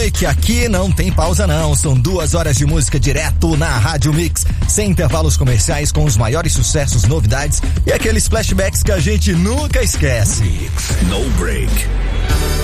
break, aqui não tem pausa não, são 2 horas de música direto na Rádio Mix, sem intervalos comerciais, com os maiores sucessos, novidades e aqueles flashbacks que a gente nunca esquece. No break.